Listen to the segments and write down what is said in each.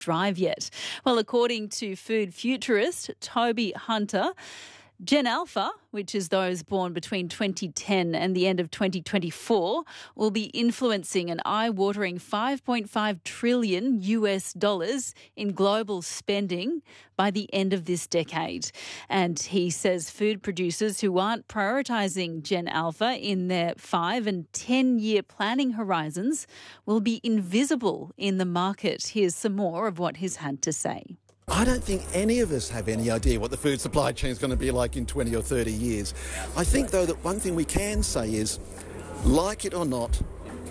drive yet. Well, according to food futurist Toby Hunter, Gen Alpha, which is those born between 2010 and the end of 2024, will be influencing an eye-watering $5.5 trillion in global spending by the end of this decade. And he says food producers who aren't prioritising Gen Alpha in their 5 and 10-year planning horizons will be invisible in the market. Here's some more of what he's had to say. I don't think any of us have any idea what the food supply chain is going to be like in 20 or 30 years. I think, though, that one thing we can say is, like it or not,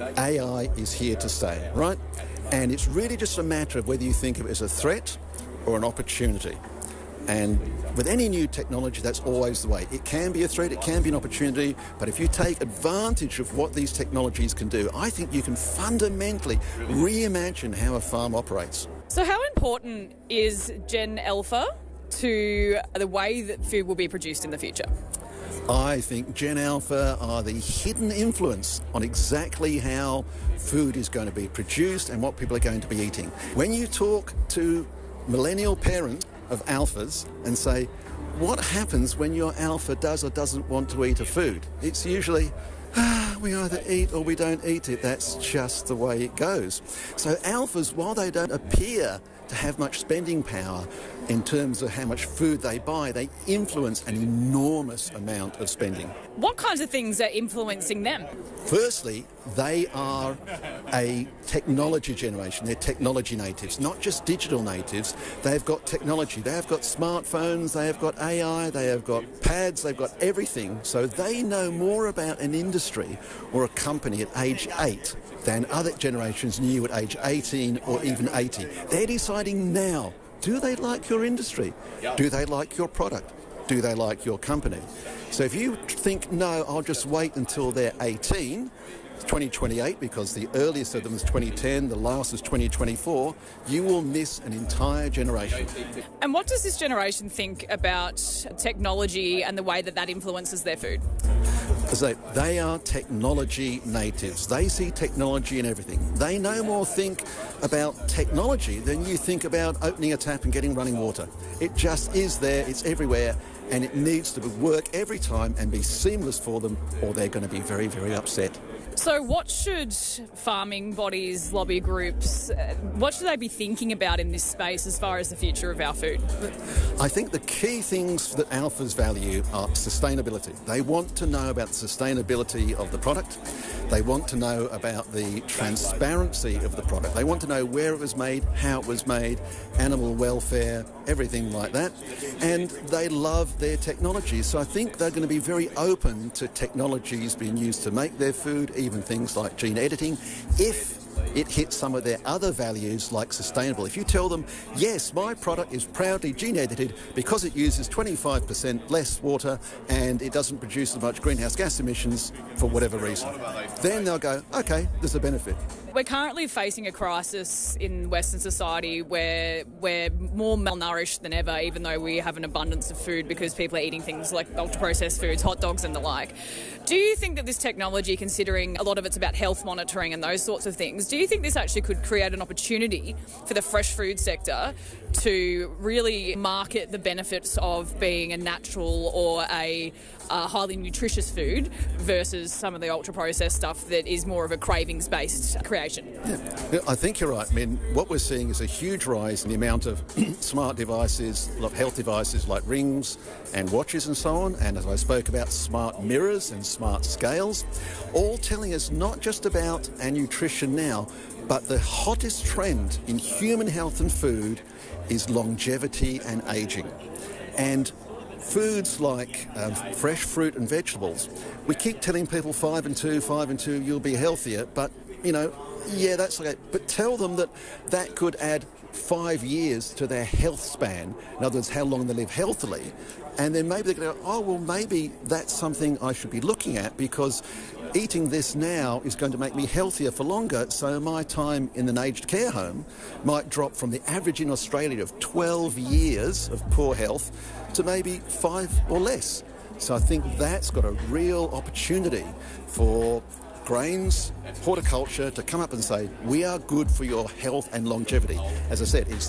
AI is here to stay, right? And it's really just a matter of whether you think of it as a threat or an opportunity. And with any new technology, that's always the way. It can be a threat, it can be an opportunity, but if you take advantage of what these technologies can do, I think you can fundamentally reimagine how a farm operates. So how important is Gen Alpha to the way that food will be produced in the future? I think Gen Alpha are the hidden influence on exactly how food is going to be produced and what people are going to be eating. When you talk to millennial parents of alphas and say, what happens when your alpha does or doesn't want to eat a food? It's usually, we either eat or we don't eat it. That's just the way it goes. So alphas, while they don't appear to have much spending power in terms of how much food they buy, they influence an enormous amount of spending. What kinds of things are influencing them? Firstly, they are a technology generation. They're technology natives, not just digital natives. They've got technology. They have got smartphones, they have got AI, they have got pads, they've got everything. So they know more about an industry or a company at age 8 than other generations knew at age 18 or even 80. They're deciding now, do they like your industry? Do they like your product? Do they like your company? So if you think, no, I'll just wait until they're 18, 2028, because the earliest of them is 2010, the last is 2024, you will miss an entire generation. And what does this generation think about technology and the way that that influences their food? So they are technology natives. They see technology in everything. They no more think about technology than you think about opening a tap and getting running water. It just is there, it's everywhere, and it needs to work every time and be seamless for them, or they're going to be very, very upset. So what should farming bodies, lobby groups, what should they be thinking about in this space as far as the future of our food? I think the key things that alphas value are sustainability. They want to know about the sustainability of the product. They want to know about the transparency of the product. They want to know where it was made, how it was made, animal welfare, everything like that. And they love their technology. So I think they're going to be very open to technologies being used to make their food, even things like gene editing, if it hits some of their other values like sustainable. If you tell them, yes, my product is proudly gene edited because it uses 25% less water and it doesn't produce as much greenhouse gas emissions for whatever reason, then they'll go, okay, there's a benefit. We're currently facing a crisis in Western society where we're more malnourished than ever, even though we have an abundance of food because people are eating things like ultra-processed foods, hot dogs and the like. Do you think that this technology, considering a lot of it's about health monitoring and those sorts of things, do you think this actually could create an opportunity for the fresh food sector to really market the benefits of being a natural or a highly nutritious food versus some of the ultra-processed stuff that is more of a cravings-based creation? Yeah, I think you're right. I mean, what we're seeing is a huge rise in the amount of smart devices, of health devices like rings and watches and so on, and as I spoke about, smart mirrors and smart scales, all telling us not just about our nutrition now, but the hottest trend in human health and food is longevity and ageing. And foods like fresh fruit and vegetables, we keep telling people 5 and 2, you'll be healthier, but, you know, yeah, that's okay. But tell them that that could add 5 years to their health span, in other words, how long they live healthily, and then maybe they're going to go, oh, well, maybe that's something I should be looking at because eating this now is going to make me healthier for longer, so my time in an aged care home might drop from the average in Australia of 12 years of poor health to maybe 5 or less. So I think that's got a real opportunity for grains, horticulture to come up and say, we are good for your health and longevity. As I said, it's